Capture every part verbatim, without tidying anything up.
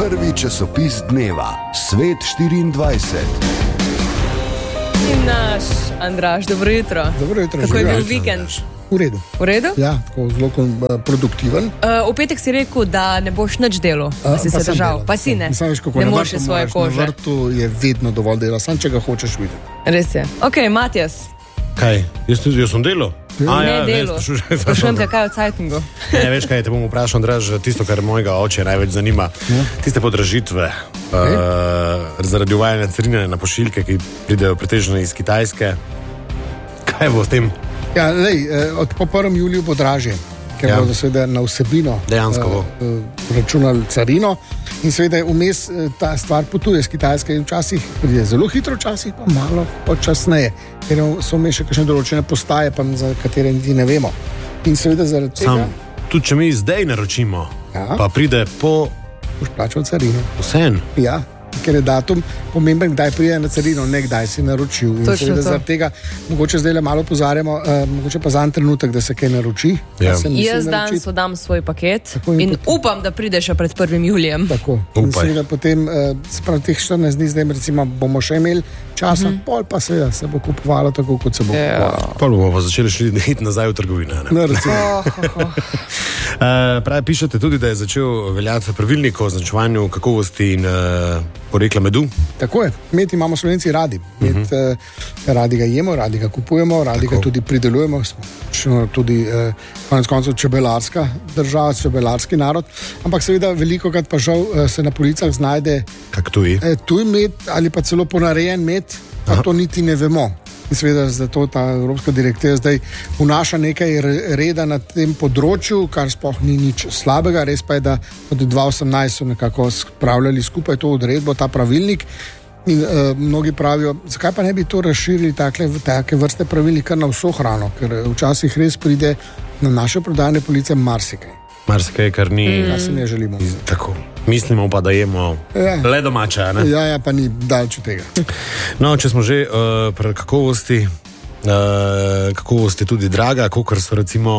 Prvi časopis dneva, Svet štiriindvajset. In naš Andraž, dobro jutro. Dobro jutro. Kako je bil vikend? V redu. V redu? Ja, tako zelo produktiven. Uh, v petek si rekel, da ne boš nič delal, da si se držal. Pa si ne. Mislim, veš, kako ne na moreš vrtu svoje moraš, kože. Na vrtu je vedno dovolj dela, samo če ga hočeš videti. Res je. Ok, Matjas. Kaj? Jaz, jaz sem delal? A, ne ja, delo. Sprašujem te, kaj je v Cajtingu? Ne, veš kaj, te bom vprašal, Andraž, tisto, kar mojega oče največ zanima. Ja. Tiste podražitve uh, zaradi uvajanja carine na pošiljke, ki pridejo pretežno iz Kitajske. Kaj bo s tem? Ja, lej, od po prvem juliju bo dražje, ker ja. bodo seveda na vsebino dejansko bo uh, računali carino in seveda vmes ta stvar potuje z Kitajske in včasih pride zelo hitro, včasih pa malo počasneje, ker so vmes še kakšne določene postaje, pa za katere niti ne vemo. In seveda zaradi tega... Sam, tudi če mi zdaj naročimo, ja. pa pride po... Boš plačal carino. Vsem? Ja. Ker je datum pomemben, kdaj pride na carino, ne kdaj si naročil. In seveda zaradi tega, mogoče zdaj le malo pozarjamo, uh, mogoče pa za en trenutek, da se kaj naroči. Ja. Jaz danes oddam svoj paket tako in, in potem... upam, da pride še pred prvim julijem. Tako. In seveda potem, uh, sprav teh štirinajst dni zdaj recimo bomo še imeli časa, mm-hmm. pol pa seveda se bo kupovalo tako, kot se bo yeah. kupovalo. Pol bomo pa začeli šli iti nazaj v trgovine. Ne? No, recimo. Oh, oh, oh. uh, pravi, pišete tudi, da je začel veljati pravilnik o označevanju kakovosti in uh, porekla medu. Tako je, med imamo Slovenci radi. Med, uh-huh. uh, radi ga jemo, radi ga kupujemo, radi Tako. ga tudi pridelujemo. Smo tudi uh, konec koncev čebelarska država, čebelarski narod. Ampak seveda veliko krat pa žal uh, se na policah znajde Kak tuj? Uh, tuj med ali pa celo ponarejen med, pa Aha. to niti ne vemo. In seveda zato ta Evropska direktiva zdaj vnaša nekaj reda na tem področju, kar sploh ni nič slabega. Res pa je, da od dva tisoč osemnajst so nekako spravljali skupaj to odredbo, ta pravilnik. In uh, mnogi pravijo, zakaj pa ne bi to razširili takle, take vrste pravilnik kar na vso hrano, ker včasih res pride na naše prodajne police marsikaj. Marsikaj, kar ni... Mm. Kar se ne želimo. Tako. Mislimo pa, da jemo ja. le domače, ne? Ja, ja, pa ni daleč od tega. No, če smo že uh, pri kakovosti, uh, kakovost je tudi draga, kakor so recimo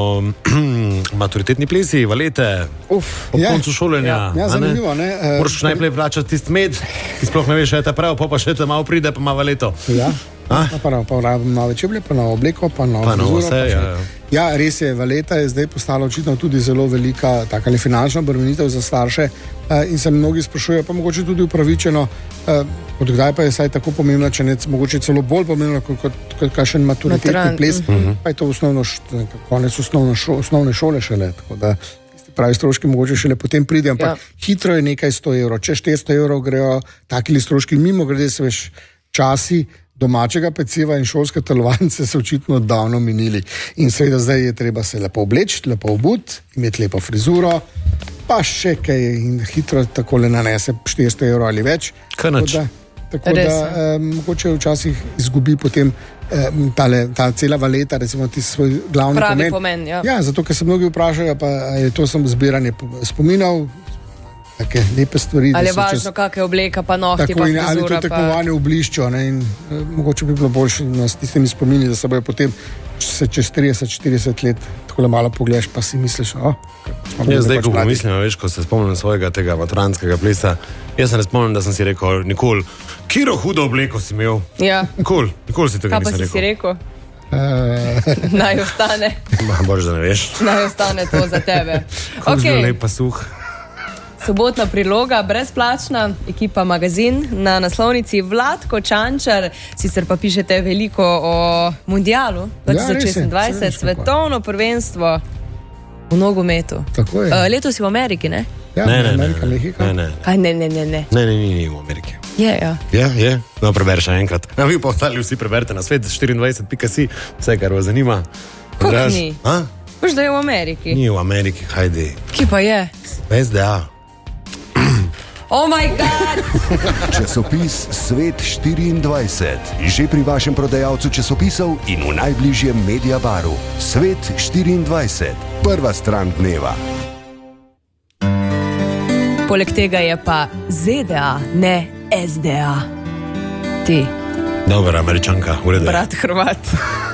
maturitetni plesi, valete, Uf, ob ja. koncu šolenja. Ja, ja zanimivo, ne? ne? Uh, Moraš najprej plačati tist med, ki sploh ne veš, še je ta prav, pa pa še te malo pride, pa ima valeto. Ja. Pa, pa, pa rabim nove čeblje, pa novo obleko, pa novo pa frizuro. Vse, ja, ja. ja, res je, valeta je zdaj postala očitno tudi zelo velika taka finančna obremenitev za starše uh, in se mnogi sprašujejo, pa mogoče tudi upravičeno, uh, od kdaj pa je saj tako pomembno, če ne mogoče celo bolj pomembno kot, kot, kot kakšen maturitetni ples, uh-huh. pa je to osnovno, konec osnovno šo, osnovne šole šele, tako da pravi stroški mogoče šele potem pride, ampak ja. hitro je nekaj sto evrov, če štiristo evrov grejo takili stroški, mimo grede se veš časi domačega peciva in šolske telovance so očitno davno minili. In seveda zdaj je treba se lepo obleči, lepo obuti, imeti lepo frizuro, pa še kaj in hitro takole nanese štiristo evrov ali več. Kaj nač? Tako da, da um, mogoče včasih izgubi potem um, tale, ta cela valeta, recimo ti svoj glavni Pravi pomen. pomen ja. ja, zato, ker se mnogi vprašajo, pa je to samo zbiranje spominov, take lepe stvari. Ali je važno, čez... kakve obleka, pa nohti, pa frizura. Ali to tekmovanje v blišču, ne, in eh, mogoče bi bilo boljše s tistimi spomini, da se bojo potem se čez trideset štirideset let takole malo pogledaš, pa si misliš, o, ja, zdaj, ko pomislim, veš, ko se spomnim svojega tega maturantskega plesa, jaz se ne spomnim, da sem si rekel, nikoli, kiro hudo obleko si imel. Ja. Nikoli, nikoli si tega nisem rekel. Kaj pa si rekel? Uh... Naj ostane. Bož, da ne veš. Naj ostane to za tebe. Kako okay. zelo lep pa suh. Sobotna priloga, brezplačna, ekipa Magazin na naslovnici Vlatko Čančar, sicer pa pišete veliko o mundialu dva tisoč šestindvajset, ja, svetovno prvenstvo v nogometu. Tako je. Uh, letos si v Ameriki, ne? Ja, ne, ne, Amerika, ne, ne, ne, Aj, ne, ne, ne, ne. Ne, ne, ni, ni v Ameriki. Je, ja. Je, je. No, preber še enkrat. Ja, vi pa ostali vsi preberite na svet štiriindvajset pika si, vse, kar vas zanima. Kako ni? A? Boš, da je v Ameriki. Ni v Ameriki, hajde. Kje pa je? S D A. Oh my God! Časopis Svet štiriindvajset. Že pri vašem prodajalcu časopisov in v najbližjem Mediabaru. Svet štiriindvajset. Prva stran dneva. Poleg tega je pa Z D A, ne S D A. Ti. Dobar, Američanka, v redu. Brat Hrvat.